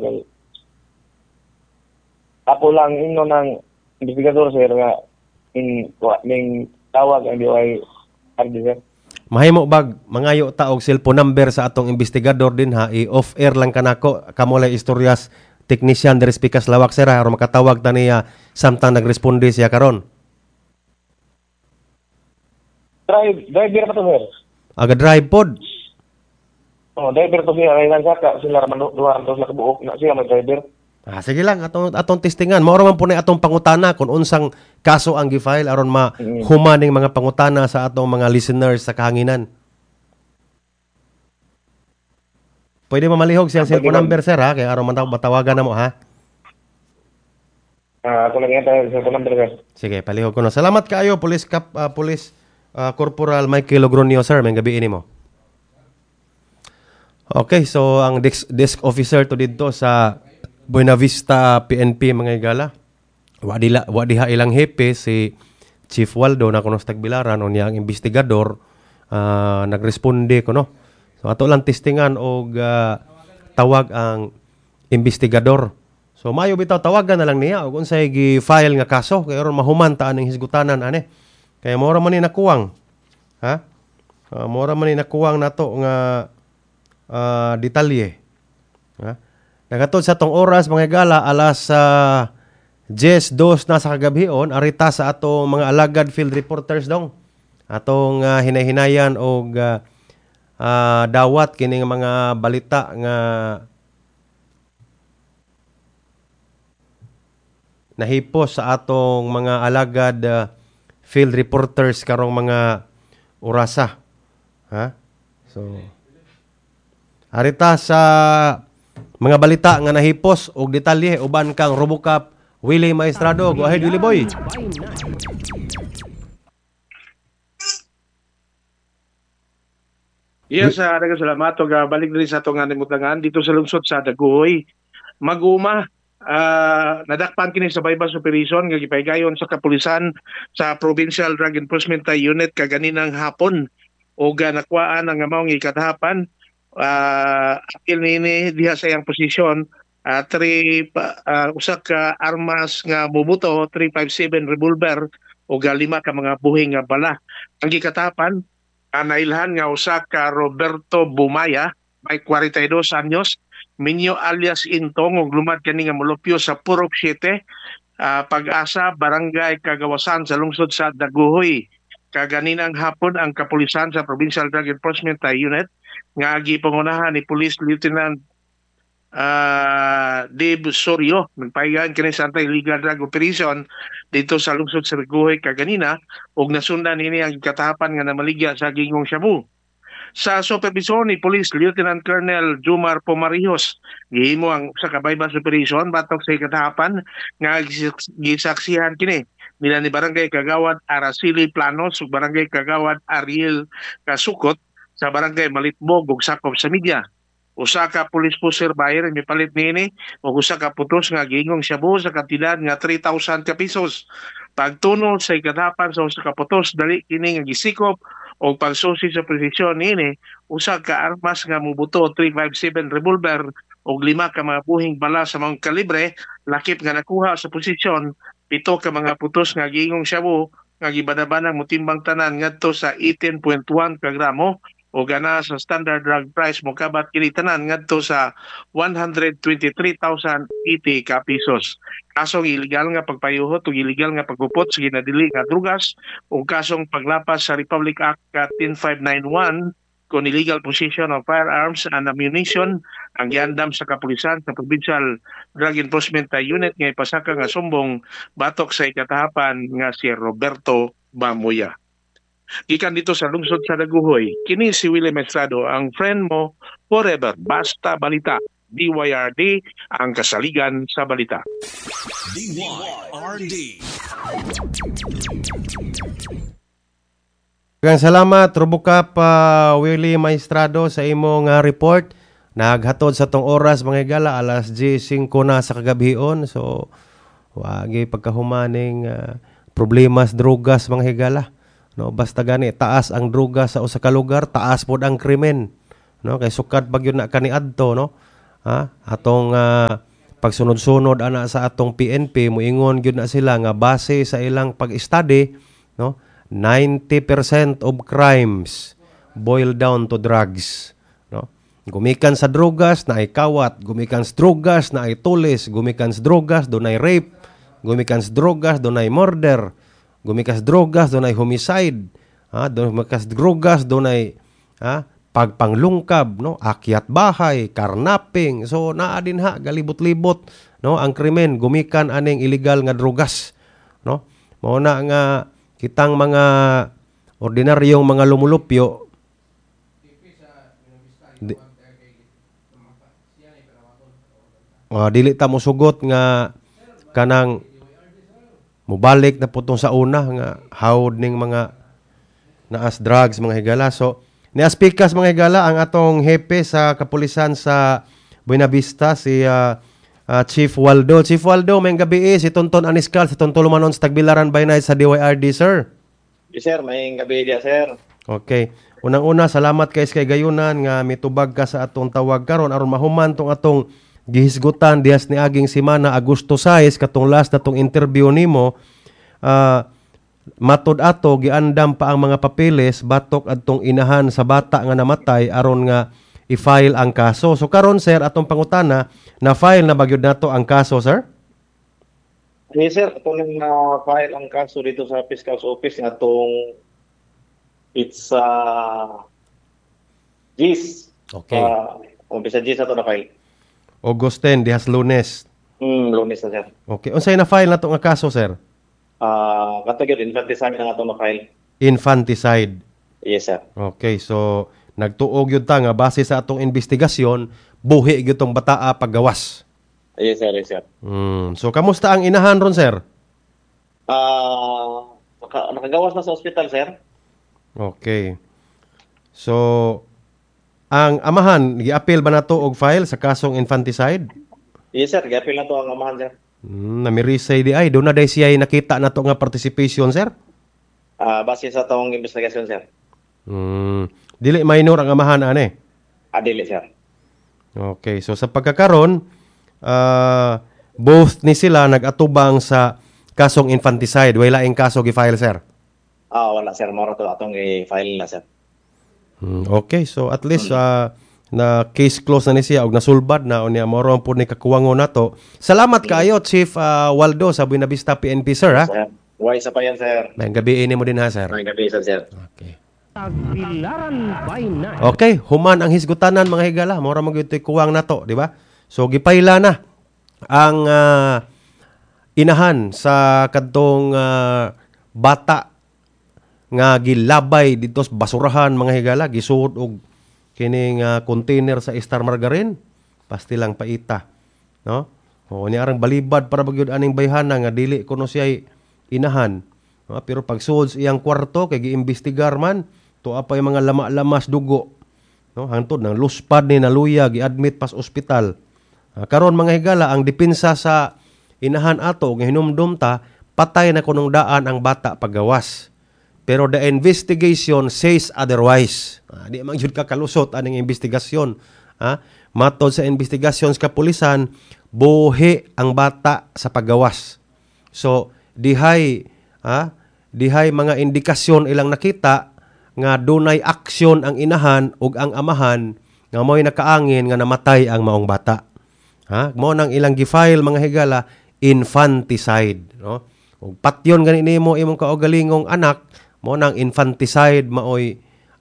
kay ako lang ino ng investigador sir nga ning tawag ang DOI-RD sir. Mahimo bag mangayo ta og cellphone number sa atong investigador din ha, i-off air lang kanako kamo lay istoryas technician diri Pikas Lawak sir aron makatawag ta niya samtang nagresponde siya karon. Driver pa to sir. Aga drive pod. Driver to siya kailan sila duha to sila kabuok na siya may driver. Sige lang atong testingan. Mao ra man po ni atong pangutana kung unsang kaso ang gi-file aron humaning mga pangutana sa atong mga listeners sa kahanginan. Pwede mamalihog siyang cellphone number sir ha kay aron matawagan na mo ha. Ako lang yan cellphone number sir. Sige, palihog ko na. Salamat kaayo Police Corporal Michael Logronio sir, may gabi mo. Okay, so ang desk officer to dito sa Buena Vista PNP mga igala. Wa diha ilang hepe si Chief Waldo na kuno sa Tagbilaran o niya ang investigador nagresponde kuno. So ato lang testingan og tawag ang investigador. So mayo bitaw tawagan na lang niya og unsay gi-file nga kaso kay aron mahuman ta aning hisgutanan ani. Kaya mora man ni nakuwang. Ha? Mora man ni nakuwang nato nga detalye. Ha? Nagatod sa tong oras mga gala alas 10:02 na sa kagabhion arita sa atong mga alagad field reporters dong. Atong hinay-hinayan og dawat kining mga balita nga nahipos sa atong mga alagad field reporters karong mga orasa. Ha? So arita sa mga balita nga nahipos og detalye uban kang Robocop Willie Maestrado. Go ahead Willie boy. Yes, salamat og balik diri sa atong animutangan dito sa lungsod sa Daguhoy. Maguma nadakpan kini sa bypass operation nga gipaygayon sa kapulisan sa Provincial Drug Enforcement Unit kaganinang hapon og nakuhaan ang among ikatahapan apil nini diha sa iyang posisyon usa ka armas nga bubuto 357 revolver o 5 ka mga buhing nga bala. Ang gikatapan nailhan nga usa ka Roberto Bumaya may 42 anyos Minyo alias Intong ug lumad kani nga molupyo sa Purok 7 Pag-asa Barangay Kagawasan sa lungsod sa Daguhoy. Kaganinang hapon ang kapulisan sa Provincial Drug Enforcement Unit nga gipangunahan ni Police Lieutenant Dave Sorio nagpahigan kini sa anti-illegal drug operation dito sa lungsod sa Daguhoy kaganina ug nasundan ini ang katahapan nga namaligya sa Gingong Shabu. Sa supervisor ni Police Lieutenant Colonel Jumar Pomarijos, gihimo ang sa bypass operation batok sa katahapan nga gisaksihan kini nila ni Barangay Kagawad Araceli Planos ug Barangay Kagawad Ariel Kasukot sa Barangay Malitbog ug sakop sa media. Usa ka police pusher buyer ang mipalit niini ug usa ka putos nga Gingong Shabu sa kantidad nga 3,000 ka pesos. Pagtuno sa ikatahapan sa usa ka putos dali kini nga gisikop o pagsusi sa posisyon niini usa ka armas nga mubuto 357 revolver o 5 ka mga buhing bala sa mga kalibre lakip nga nakuha sa posisyon 7 ka mga putos nga Gingong Shabu nga gibanabanang mutimbang tanan ngadto sa 18.1 ka gramo o gana sa standard drug price mokabat kini tanan ngadto sa 123,080 ka pesos. Kasong illegal nga pagpayuhot ug illegal nga pagpupot sa ginadili nga drugas ug kasong paglapas sa Republic Act 10591 kon illegal possession of firearms and ammunition ang giandam sa kapulisan sa Provincial Drug Enforcement Unit nga ipasaka nga sumbong batok sa ikatahapan nga si Roberto Bamoya. Gikan dito sa lungsod sa Daguhoy, kini si Willie Maestrado, ang friend mo forever. Basta balita. DYRD, ang kasaligan sa balita. DYRD. Salamat Robocop Willie Maestrado sa imong report. Naghatod sa tong oras mga gala alas 10:05 na sa kagabhion. So wagi pagkahumaning problemas drogas mga higala. No, basta gani taas ang droga sa usa ka lugar, taas pod ang krimen. No, kay sukat pag yun na kaniadto, no. atong pagsunod-sunod ana sa atong PNP moingon gyud na sila nga base sa ilang pag-study, no, 90% of crimes boil down to drugs, no. Gumikan sa drogas na ay kawat, gumikan sa drogas na ay tulis, gumikan sa drogas dunay rape, gumikan sa drogas dunay murder, gumikan sa drogas dunay homicide, gumikan sa drogas dunay pagpanglungkab, no, akyat bahay, karnaping. So naa din galibot-libot, no, ang krimen gumikan aning illegal nga drogas, no. Mao na nga kitang mga ordinaryong mga lumulupyo dili ta mo sugot nga kanang mubalik na putong sa una nga hawd ning mga naas drugs mga higala. So niaspikas mga higala ang atong hepe sa kapulisan sa Buenavista, si Chief Waldo. Chief Waldo, may gabi si Tonton Aniskal sa Tontolumanon sa Tagbilaran by night sa DYRD, sir. Yes, sir. May gabi dia, sir. Okay. Unang-una, salamat kay gayunan nga mitubag ka sa atong tawag karon aron mahuman tong atong gihisgutan dihas ni aging semana Agosto 6 katong last na tong interview nimo. Matud ato giandam pa ang mga papeles batok adtong inahan sa bata nga namatay aron nga i-file ang kaso. So karon sir atong pangutana, na file na bagyod nato ang kaso, sir? Yes, sir. Ito na file ang kaso dito sa Fiscal's Office nga itong it's GIS. Okay. Umpisa GIS na ito na file. August 10 dihas Lunes. Lunes na, sir. Okay. Unsay na file nato nga kaso, sir? Katagod, infanticide na ito na file. Infanticide. Yes, sir. Okay. So nagtuog yun ta nga base sa atong investigasyon, buhi gyud tong bataa paggawas. Yes, sir. Yes, sir. So kamusta ang inahan ron, sir? Nakagawas na sa ospital, sir. Okay. So ang amahan gi-appeal ba nato og file sa kasong infanticide? Yes, sir. Gi-appeal na to ang amahan, sir. Namirisay di ay do na day siya nakita nato nga participation, sir? Base sa tong investigasyon, sir. Dili minor ang amahan ane. Dili, sir. Okay, so sa pagkakaron, both ni sila nag-atubang sa kasong infanticide. Wala ing kaso gi-file, sir? Wala, sir. Moro to atong i-file na, sir. Okay, so at least na case close na ni siya og nasulbad na unya moro po ni kakuwangon nato. Salamat kaayo, Chief Waldo sa Buenavista PNP, sir, ha? Sir. Sa pa yan, sir. May gabi ini mo din, ha, sir? May gabi, sir. Okay. Tagbilaran by night. Okay, human ang hisgutanan mga higala, mora magyutoy kuwang nato, di ba? So gipayla na ang inahan sa kadtong bata nga gilabay dito sa basurahan mga higala, gisuod og kining container sa Star Margarine, pastilang paita, no? O ni arang balibad para bagyod aning bayhana nga dili kuno siya inahan, no? Pero pagsuod sa iyang kwarto kay giimbestigar man to apay mga lama-lamas dugo, no, hangtod nang luspad ni naluya gi-admit pas ospital. Karon mga higala ang depensa sa inahan ato nga hinumdum ta patay na kunong daan ang bata paggawas. Pero the investigation says otherwise. Di man jud ka kalusot aning investigasyon. Matod sa investigasyon sa kapulisan, buhi ang bata sa paggawas. So dihay mga indikasyon ilang nakita nga dunay aksyon ang inahan ug ang amahan nga mo'y nakaangin nga namatay ang maong bata. Mo nang ilang gi-file mga higala infanticide, no? Ug patyon gani nimo imong kaugalingong anak, mo nang infanticide maoy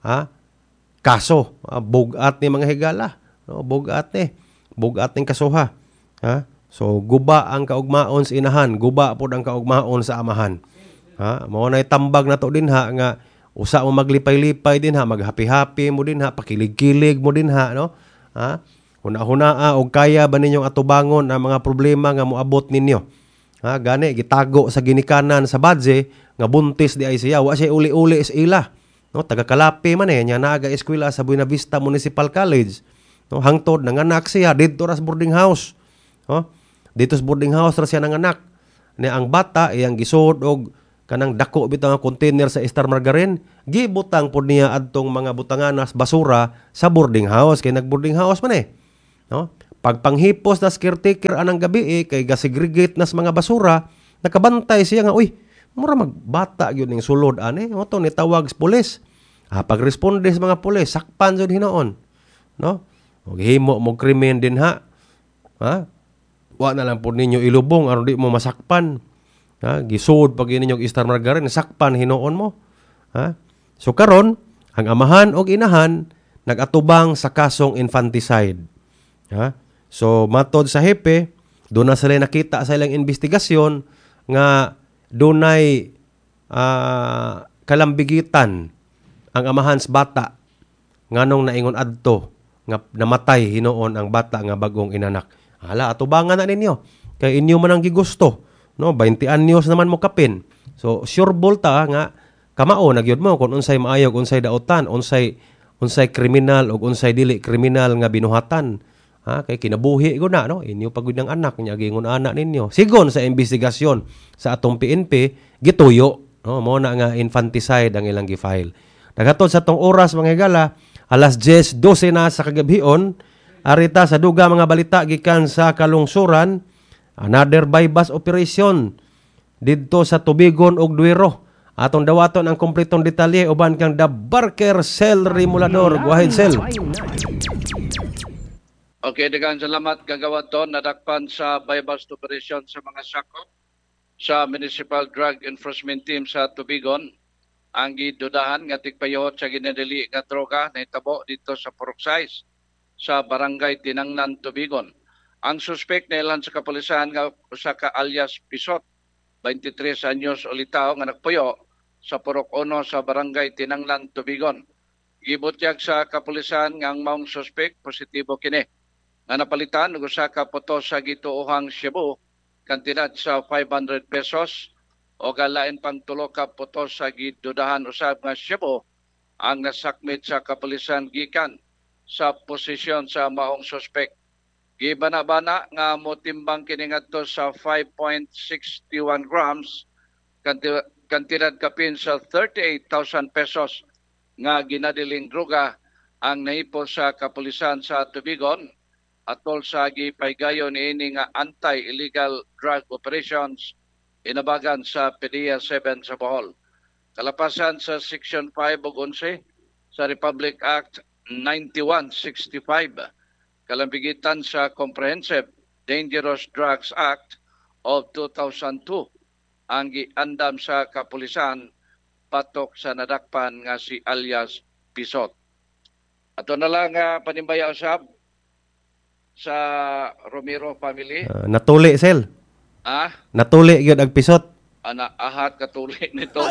kaso, bugat ni mga higala, no? Bugat ning kasuha. So guba ang kaugmaon sa inahan, guba pod ang kaugmaon sa amahan. Mao nay tambag nato dinha nga usa mo maglipay-lipay dinha, maghapi-happy mo dinha, pakilig-kilig mo dinha, no? Huna-hunaa og kaya ba ninyong atubangon ang mga problema nga moabot ninyo? Gani gitago sa ginikanan sa badge nga buntis di ay siya, wa siya uli-uli is ila. No, taga Kalapi man nya naaga eskwela sa Buenavista Municipal College. No, hangtod nanganak siya didto ra sa boarding house. No? Dito sa boarding house ra siya nanganak. Ni ang bata iyang gisud og kanang dako bitaw nga container sa Star Margarine, gibutang pod niya adtong mga butanganas basura sa boarding house kay nag-boarding house man no? Pag panghipos na caretaker anang gabi kay gasegregate nas mga basura, nakabantay siya nga, uy, mura magbata yun ng sulod, o to, nitawag sa pulis. Pag-responde sa mga pulis, sakpan yun hinoon. No? O himo mo krimen din ha. Wa na lang po ninyo ilubong, aron di mo masakpan. Gisud pag ninyong Star Margarine, sakpan hinoon mo. So karon, ang amahan o inahan, nag-atubang sa kasong infanticide. So matod sa hepe, doon na sila nakita sa ilang investigasyon nga dunay kalambigitan ang amahan sa bata nganong naingon adto nga namatay hinoon ang bata nga bagong inanak. Atubangan na ninyo kay inyo man ang gigusto, no? 20 anyos naman mo kapin. So sure bolta nga kamao nagyud mo kung unsay maayog, unsay daotan, unsay kriminal o unsay dili kriminal nga binuhatan. Kay kinabuhi ko na, no? Inyo pagud ng anak niya gingon anak ninyo. Sigon sa investigasyon sa atong PNP gituyo, no? Mo na nga infanticide ang ilang gi-file. Naghatod sa tong oras mga higala, alas 10:12 na sa kagabhion, arita sa duga mga balita gikan sa kalungsuran, another bypass operation didto sa Tubigon ug Duero. Atong dawaton ang kompletong detalye uban kang The Barker Cell Remulador. Go ahead, Cell. Okay, daghang salamat kagawaton. Nadakpan sa bypass operation sa mga sakop sa Municipal Drug Enforcement Team sa Tubigon. Ang gidudahan nga tigpayot sa ginadili nga droga na itabo dito sa Purok-Size sa Barangay Tinangnan, Tubigon. Ang suspect na ilan sa kapulisan nga usa ka alias Pisot, 23 anyos ulitaw nga nagpuyo sa Purok 1 sa Barangay Tinangnan, Tubigon. Gibutyag sa kapulisan nga ang maong suspect positibo kini. Nga napalitan og usa ka poto sa gituohang Cebu kantidad sa 500 pesos o galain pang tulo ka poto sa gidudahan usab nga Cebu ang nasakmit sa kapulisan gikan sa posisyon sa maong suspect. Gibana-bana nga motimbang kini ngadto sa 5.61 grams kantidad kapin sa 38,000 pesos nga ginadiling droga ang nahipo sa kapulisan sa Tubigon atol sa gipaygayon niini nga anti-illegal drug operations inabagan sa PDEA 7 sa Bohol. Kalapasan sa Section 5 ug 11 sa Republic Act 9165, kalambigitan sa Comprehensive Dangerous Drugs Act of 2002, ang giandam sa kapulisan patok sa nadakpan nga si alias Pisot. Ato na lang panimbaya usab sa Romero family. Natuli, Sel. Natuli gyud ang Pisot. Ahat katuli nito.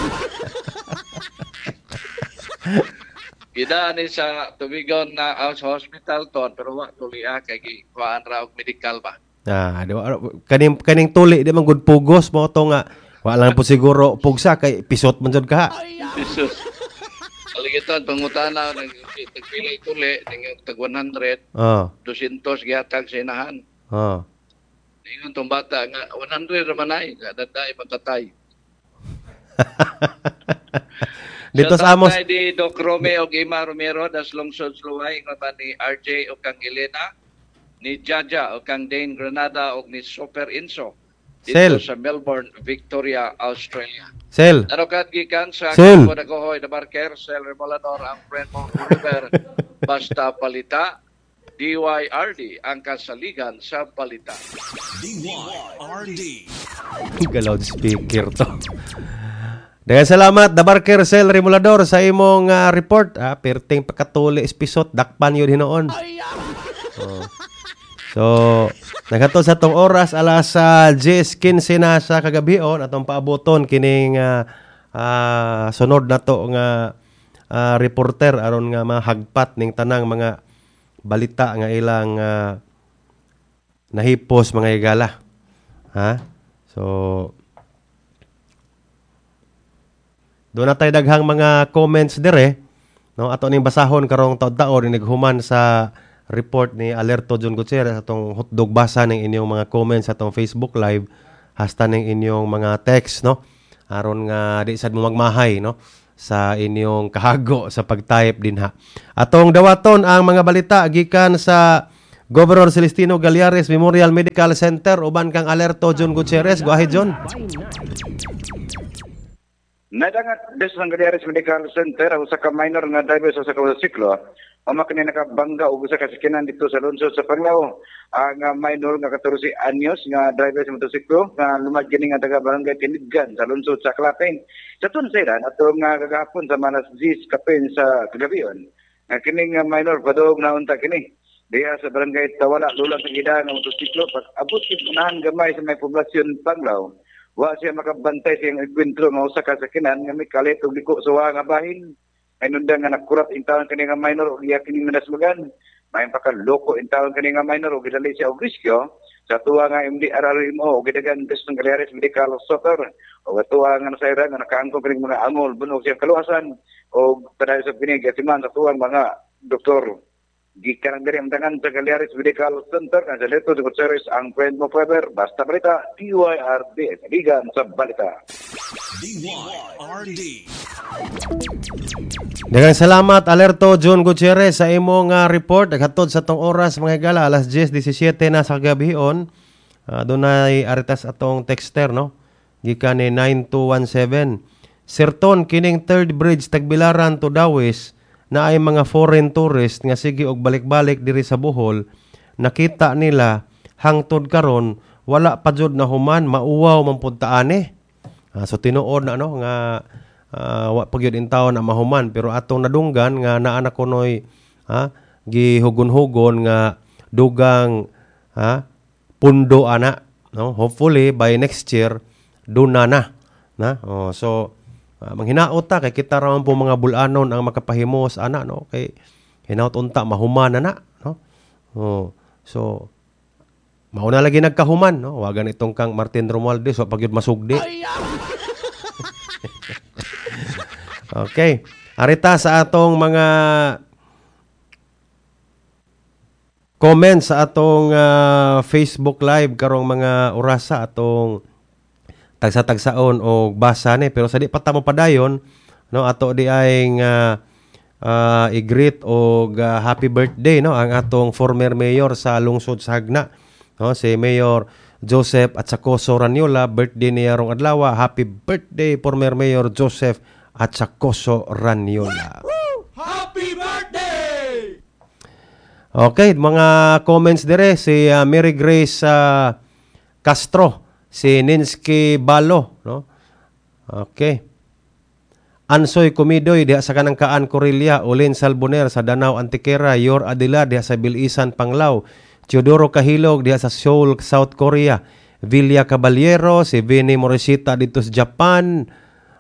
Ida ni sa Tubigon na sa hospital ton pero wa tuli kay kuan ra og medical ba. Kaning tuli di man gud pugos mo to nga wa lang po siguro pugsa kay Pisot man jud ka. Pisot. Aligitan pangutana ng tagpilay tuli ning tag 100. 200 gihatag sa inahan. Ingon tong bata nga 100 ra man ay daday matatay. Dito sa Amos di Doc Rome og Ima Romero das lungsod Sluway nga ba ni RJ o kang Elena, ni Jaja o kang Dane Granada o ni Super Inso dito sa Melbourne, Victoria, Australia. Sel. Narokat gikan sa Kampo na Kohoy na Barker, Sel Remolador ang friend mo River basta palita. DYRD ang kasaligan sa balita. DYRD. Galaw speaker to. Daghang salamat The Barker Cell Remulador sa imong report. Perting pagkatuli Pisot dakpan yun hinoon. So naghatod sa tong oras alas 10:15 na sa kagabion atong paaboton kining sunod na to nga reporter aron nga mahagpat ning tanang mga balita nga ilang nahipos mga higala. So doon na tayo daghang mga comments dire, no? Ato ning basahon karong taon-taon naghuman sa report ni Alerto John Gutierrez atong hotdog basa ning inyong mga comments atong Facebook Live hasta ning inyong mga text, no? Aron nga di sad mo magmahay, no? Sa inyong kahago sa pag-type din ha. Atong dawaton ang mga balita gikan sa Governor Celestino Gallares Memorial Medical Center uban kang alerto John Gutierrez. Go ahead, John. Nadangat des ng Galiares Medical Center ang usa ka minor nga driver sa motorsiklo ang makina nakabangga og usa ka sakinan dito sa lungsod sa Panglao. Ang minor nga 14 anyos nga driver sa motorsiklo nga lumad kini nga taga barangay Tinidgan sa lungsod sa Clapin. Sa tunsiran atong kagahapon sa Manas Gis Kapin sa kagabion. Nga kini nga minor padung naunta kini diya sa barangay Tawala lulang sa gida nga motorsiklo pag abot kit unahan gamay sa may poblasyon Panglao. Wa siya makabantay sa iyang enkwentro nga usa ka sakinan nga may kalit og liko sa nga bahin. Ay nunda nga nakurat intaon kani nga minor og iya kini minasmagan. May pakaloko intaon kani nga minor og gidali siya og riskyo sa tuwa nga MD RRMO og gidagan des ng Galiares Medical Center. Og tuwa nga nasayra nga nakaangkon kani mga angol bunog siya kaluwasan og taday sa pinigatiman sa tuwang mga doktor. Gikan dari ang tangan sa Galiares Medical Center na sa Leto de Gutierrez ang friend mo forever. Basta balita, DYRD. Kaligan sa balita. DYRD. Daghang salamat alerto John Gutierrez sa imong report naghatod sa tong oras mga higala alas 10:17 na sa gabihon. Dunay aritas atong texter no. Gikan ni 9217. Sirton kining third bridge Tagbilaran to Dawis na ay mga foreign tourist nga sige og balik-balik diri sa Bohol, nakita nila hangtod karon wala pa jud na human mauwaw man pud taani. So tinuod na no nga wa pa gyud in taon na mahuman pero atong nadunggan nga naa na kunoy gihugon-hugon nga dugang pundo ana no. Hopefully by next year duna na. So manghinaot ta kay kita ra man po mga bulanon ang makapahimos ana no kay hinaut unta mahuman na no. So mauna lagi nagkahuman no wagan itong kang Martin Romualdez wa pagyud masugdi. Okay, arita sa atong mga comments sa atong Facebook live karong mga orasa atong tagsa-tagsaon o basa ni pero sa di pa ta mo padayon no ato di ay i-greet og happy birthday no ang atong former mayor sa lungsod sa Hagna no si Mayor Joseph Atsacoso Ranyola. Birthday niya rong adlaw. Happy birthday former Mayor Joseph Atsacoso Ranyola. Happy birthday! Okay, mga comments dire si Mary Grace Castro, si Ninsky Balo, no? Okay. Ansoy Kumidoy diha sa Kanangkaan Corelia, Olin Salboner sa Danau Antiquera, Yor Adila diha sa Bilisan Panglao, Teodoro Kahilog diha sa Seoul, South Korea, Villa Caballero, si Vinny Morisita dito sa Japan,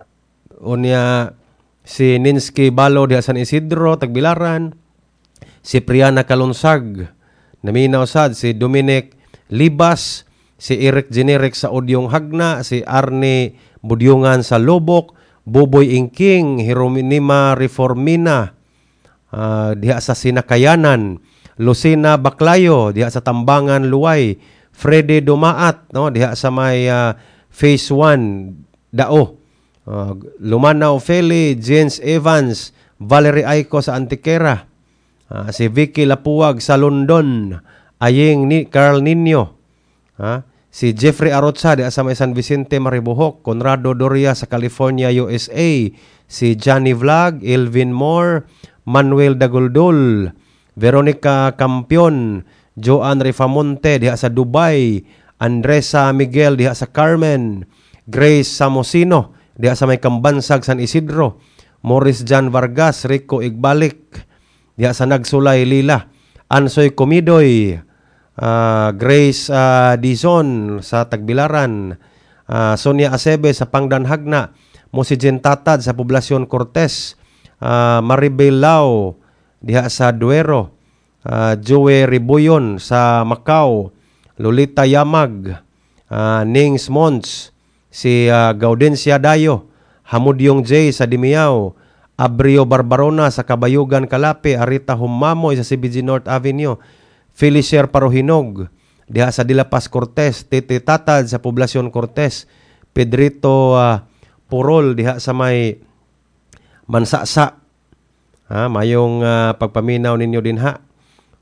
unya si Ninsky Balo diha sa San Isidro, Tagbilaran, si Priana Kalonsag, naminaw sad si Dominic Libas, si Eric Generic sa Odyong Hagna, si Arne Budyungan sa Lobok, Boboy Ingking, Hirominima Reformina, diha sa Sinakayanan, Lucina Baclayo, diha sa Tambangan Luway, Freddy Dumaat, no, diha sa may Phase 1 Dao, Lumana Ofeli, James Evans, Valerie Aiko sa Antiquera, si Vicky Lapuag sa London, Ayeng Carl Nino, si Jeffrey Arotza diha sa may San Vicente Maribohok, Conrado Doria sa California, USA, si Johnny Vlog, Elvin Moore, Manuel Dagoldol, Veronica Campion, Joan Rifamonte diha sa Dubai, Andresa Miguel diha sa Carmen, Grace Samosino diha sa may Kambansag San Isidro, Morris Jan Vargas, Rico Igbalik diha sa Nagsulay Lila, Ansoy Comidoy, Grace Dizon sa Tagbilaran, Sonia Acebe sa Pangdanhagna, Mosijen Tatad sa Poblasyon Cortes, Maribel Lau diha sa Duero, Joey Ribuyon sa Macau, Lolita Yamag, Nings Mons, si Gaudencia Dayo, Hamudyong J sa Dimiao, Abrio Barbarona sa Kabayugan Kalape, Arita Humamoy sa CBG North Avenue, Felicer Parohinog diha sa Dilapas Cortes, Titi Tatad sa Poblasyon Cortes, Pedrito Purol diha sa may Mansasa. Mayong pagpaminaw ninyo din ha.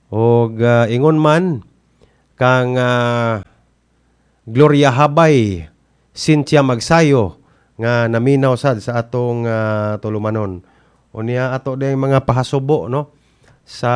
Og ingon man kang Gloria Habay Cynthia Magsayo nga naminaw sad sa atong tulumanon. Unya ato ding mga pahasubo no sa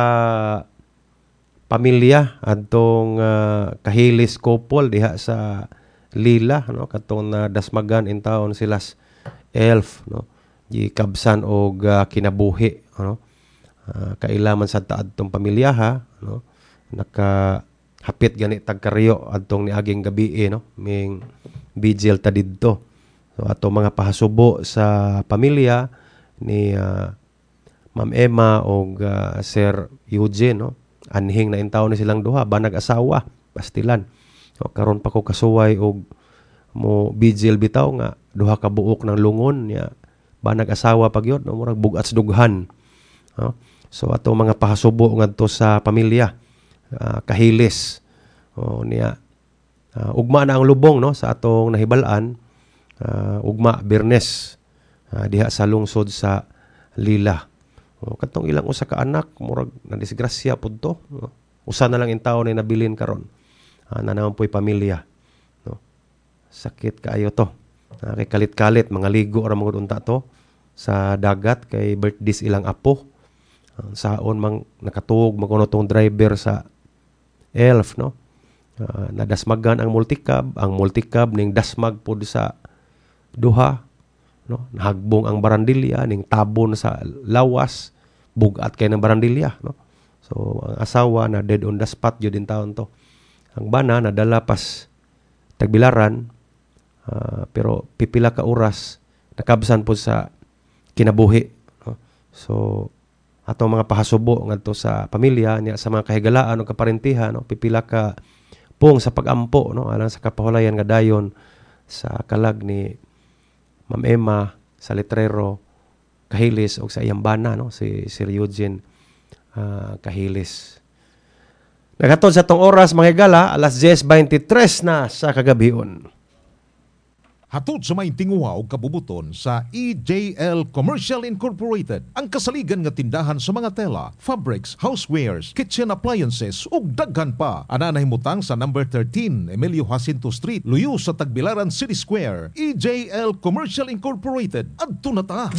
pamilya adtong kahilis couple diha sa Lila no katong dasmagan in taon silas elf no gikabsan og kinabuhi no kailaman sa taad tong pamilyaha no naka hapit gani tagkaryo adtong niaging gabi no ming vigil ta didto. So ato mga pahasubo sa pamilya ni Ma'am Emma og Sir Eugene no anhing na intaw ni silang duha banag asawa pastilan. So karon pa ko kasuway og mo vigil bitaw nga duha ka buok ng lungon niya banag asawa pagyod no murag bugat dughan. No? So ato mga pahasubo ngadto sa pamilya kahilis niya ugma na ang lubong no sa atong nahibal-an ugma Bernes diha sa lungsod sa Lila. Katong ilang usa ka anak murag na disgrasya pud to. No? Usa na lang in tawo ni nabilin karon. Na naman po'y pamilya. No? Sakit kaayo to. Kay kalit-kalit mga ligo ra mga unta to sa dagat kay birthdays ilang apo. Saon mang nakatuog makuno tong driver sa elf no. Nadasmagan ang multicab ning dasmag pud sa duha no nahagbong ang barandilya ning tabon sa lawas bugat kay ng barandilya no so ang asawa na dead on the spot jud din taon to ang bana nadala pas Tagbilaran pero pipila ka oras nakabsan po sa kinabuhi no? So atong mga pahasubo ngadto sa pamilya niya sa mga kahigalaan o kaparentihan no pipila ka pung sa pagampo no alang sa kapahulayan nga dayon sa kalag ni Ma'am Emma sa letrero Kahilis o sa iyang bana no si Sir Eugene Kahilis. Nagatod sa tong oras mga gala alas 10:23 na sa kagabion. Hatod sa may tinguha o kabubuton sa EJL Commercial Incorporated, ang kasaligan nga tindahan sa mga tela, fabrics, housewares, kitchen appliances ug daghan pa. Ana nahimutang sa number 13 Emilio Jacinto Street, luyo sa Tagbilaran City Square. EJL Commercial Incorporated. Adto na ta.